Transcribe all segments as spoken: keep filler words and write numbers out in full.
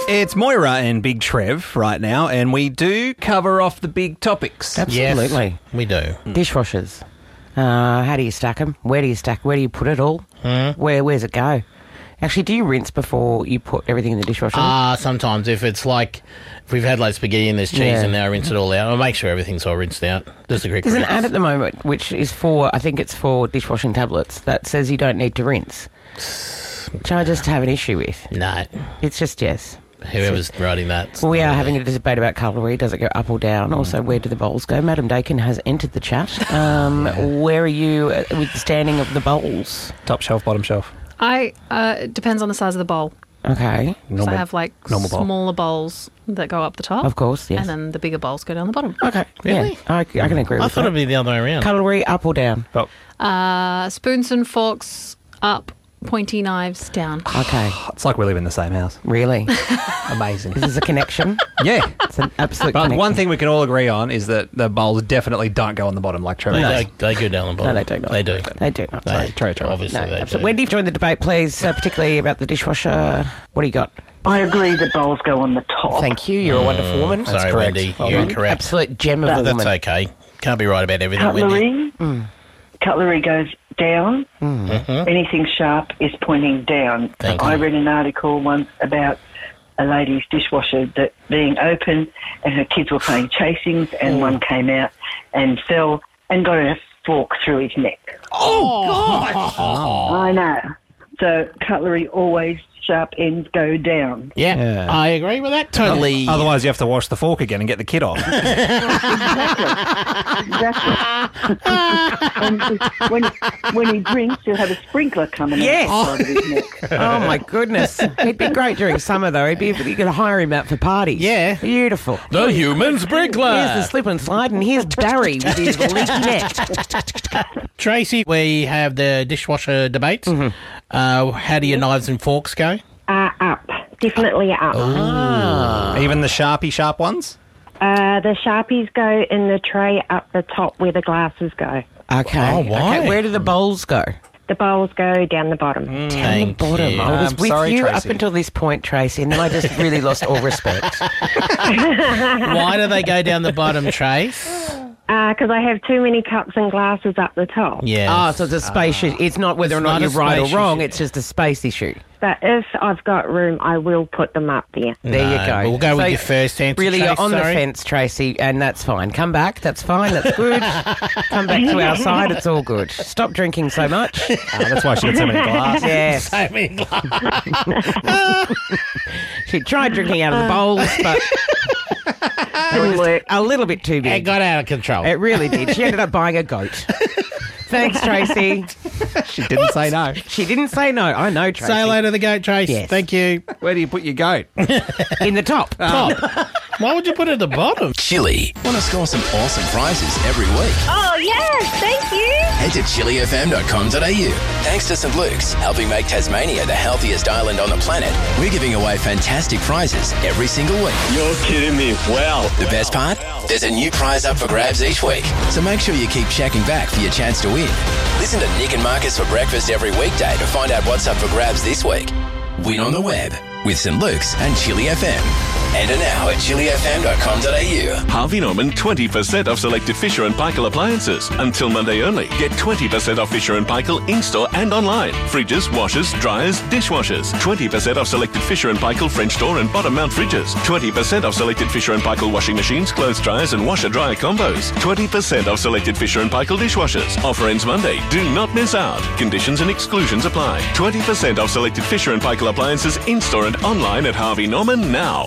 It's Moira and Big Trev right now, and we do cover off the big topics. Absolutely. Yes, we do. Dishwashers. Uh, how do you stack them? Where do you stack? Where do you put it all? Hmm? Where Where's it go? Actually, do you rinse before you put everything in the dishwasher? Ah, uh, sometimes if it's like, if we've had like spaghetti and there's cheese Yeah. in there, I rinse it all out. I'll make sure everyth's all rinsed out. Just a quick There's an rinse. ad at the moment which is for, I think it's for dishwashing tablets, that says you don't need to rinse. Which I just have an issue with. No, It's just yes. whoever's writing that. Well, we are having a debate about cutlery. Does it go up or down? Also, where do the bowls go? Madam Dakin has entered the chat. Um, where are you uh, with the standing of the bowls? Top shelf, bottom shelf. I uh, it depends on the size of the bowl. Okay, So I have like normal bowl. smaller bowls that go up the top. of course, yes. And then the bigger bowls go down the bottom. Okay, Really? yeah, I, I can agree I with thought that. it'd be the other way around. Cutlery, up or down? Oh, Uh, spoons and forks up, pointy knives down. Okay, it's like we live in the same house. really? Amazing. This is a connection? Yeah. It's an absolute But connection. one thing we can all agree on is that the bowls definitely don't go on the bottom like Trevor They, does. they, they go down the bottom. No, they do not. They do. They do not. They, Sorry. True, true. Obviously, No, they absolutely. do. Wendy, join the debate, please, uh, particularly about the dishwasher. What do you got? I agree the bowls go on the top. Thank you. You're a wonderful woman. Mm, Sorry, correct. Wendy. Well You're done. incorrect. Absolute gem of a That's woman. okay. Can't be right about everything, Wendy. Cutlery, cutlery goes down. Anything sharp is pointing down. Thank I you. read an article once about a lady's dishwasher that being open and her kids were playing chasings and one came out and fell and got a fork through his neck. Oh. I know. So cutlery always sharp ends go down. Yeah, Yeah. I agree with that totally. Otherwise, you have to wash the fork again and get the kid off. Exactly. and when, when he drinks, he'll have a sprinkler coming Yes. out the side of his neck. Oh, my goodness. He'd be great during summer, though. He'd be, you could hire him out for parties. Yeah. Beautiful. The human sprinkler. Here's the slip and slide, and here's Barry with his leaky neck. Tracy, we have the dishwasher debate. Mm-hmm. Uh, how do your knives and forks go? Uh, up. Definitely up. Even the sharpie sharp ones? Uh, the Sharpies go in the tray up the top where the glasses go. Okay. Oh, why? Okay, where do the bowls go? The bowls go down the bottom. Down the Thank bottom. you. I was I'm with sorry, you up Tracy. until this point, Tracy, and then I just really lost all respect. Why do they go down the bottom, Trace? Because I have too many cups and glasses up the top. Yeah. Ah, so it's a space issue. It's not whether or It's not not you're a right or space wrong, issue. it's just a space issue. But if I've got room, I will put them up there. There No, you go. We'll go with So your first answer, Really, Trace, you're on sorry. the fence, Tracy, and that's fine. Come back. That's fine. That's good. Come back to our side. It's all good. Stop drinking so much. Oh, that's why she got so many glasses. Yes. So many glasses. She tried drinking out of the bowls, but Didn't work. a little bit too It big. got out of control. It really did. She ended up buying a goat. Thanks, Tracy. She didn't say no. She didn't say no. I know, Tracy. Say hello to the goat, Trace. Yes. Thank you. Where do you put your goat? In the top. Top. Why would you put it at the bottom? Chili. Want to score some awesome prizes every week? Oh, yes, thank you. Head to chili f m dot com dot a u. Thanks to Saint Luke's, helping make Tasmania the healthiest island on the planet, we're giving away fantastic prizes every single week. You're kidding me. Wow. The best part? There's a new prize up for grabs each week. So make sure you keep checking back for your chance to win. Listen to Nick and Marcus for breakfast every weekday to find out what's up for grabs this week. Win on the web with Saint Luke's and Chili F M. Enter now at chili f m dot com dot a u. Harvey Norman twenty percent off selected Fisher and Paykel appliances. Until Monday only. Get twenty percent off Fisher and Paykel in-store and online. Fridges, washers, dryers, dishwashers. twenty percent off selected Fisher and Paykel French door and bottom mount fridges. twenty percent off selected Fisher and Paykel washing machines, clothes dryers and washer-dryer combos. twenty percent off selected Fisher and Paykel dishwashers. Offer ends Monday. Do not miss out. Conditions and exclusions apply. twenty percent off selected Fisher and Paykel appliances in-store and online at Harvey Norman now.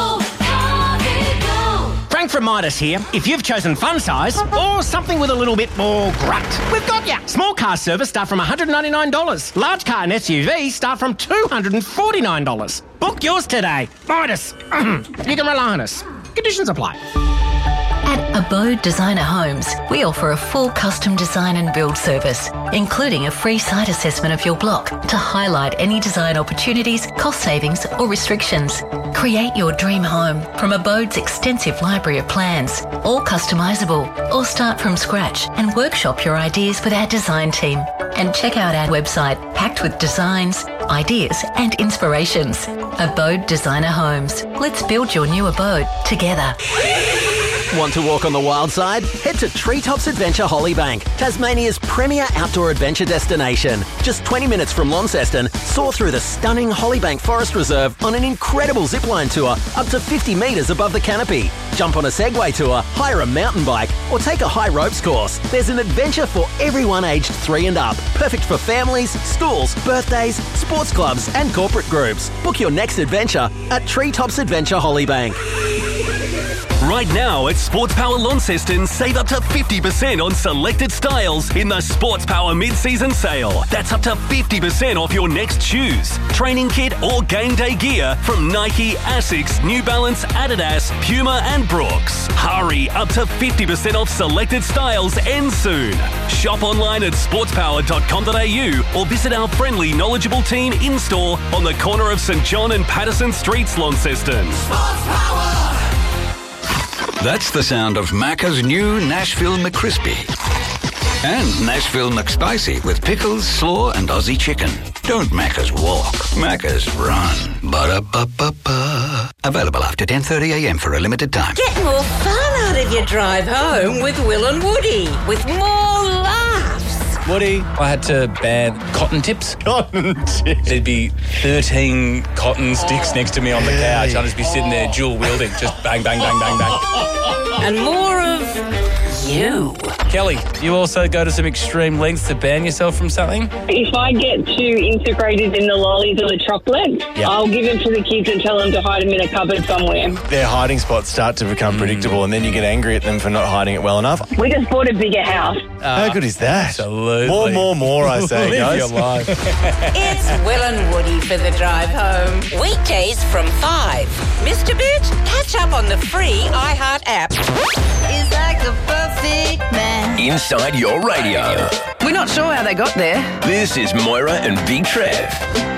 Frank from Midas here. If you've chosen fun size or something with a little bit more grunt, we've got ya. Small car service start from one hundred ninety-nine dollars. Large car and S U V start from two hundred forty-nine dollars. Book yours today. Midas. You can rely on us. Conditions apply. At Abode Designer Homes, we offer a full custom design and build service, including a free site assessment of your block to highlight any design opportunities, cost savings or restrictions. Create your dream home from Abode's extensive library of plans, all customisable, or start from scratch and workshop your ideas with our design team. And check out our website, packed with designs, ideas and inspirations. Abode Designer Homes. Let's build your new abode together. Want to walk on the wild side? Head to Treetops Adventure Hollybank, Tasmania's premier outdoor adventure destination. Just twenty minutes from Launceston, soar through the stunning Hollybank Forest Reserve on an incredible zipline tour up to fifty metres above the canopy. Jump on a Segway tour, hire a mountain bike, or take a high ropes course. There's an adventure for everyone aged three and up. Perfect for families, schools, birthdays, sports clubs, and corporate groups. Book your next adventure at Treetops Adventure Hollybank. Right now at Sports Power Launceston, save up to fifty percent on selected styles in the Sports Power mid-season sale. That's up to fifty percent off your next shoes, training kit or game day gear from Nike, Asics, New Balance, Adidas, Puma and Brooks. Hurry, up to fifty percent off selected styles ends soon. Shop online at sports power dot com dot a u or visit our friendly, knowledgeable team in-store on the corner of St John and Patterson Streets, Launceston. Sports Power! That's the sound of Macca's new Nashville McCrispy. And Nashville McSpicy with pickles, slaw and Aussie chicken. Don't Macca's walk, Macca's run. Ba-da-ba-ba-ba. Available after ten thirty a m for a limited time. Get more fun out of your drive home with Will and Woody. With more laughs. Woody, I had to ban cotton tips. Cotton tips. There'd be thirteen cotton sticks next to me on the couch. I'd just be sitting there dual wielding, just bang, bang, bang, bang, bang. And more of you. Kelly, you also go to some extreme lengths to ban yourself from something? If I get too integrated in the lollies or the chocolate, Yep. I'll give them to the kids and tell them to hide them in a cupboard somewhere. Their hiding spots start to become predictable, and then you get angry at them for not hiding it well enough. We just bought a bigger house. How good is that? Absolutely. More, more, more, I say, Live guys. your life. It's Will and Woody for the drive home. Weekdays from five. Mister Bit, catch up on the free iHeart app. Is like a perfect man. Inside your radio. We're not sure how they got there. This is Moira and Big Trev.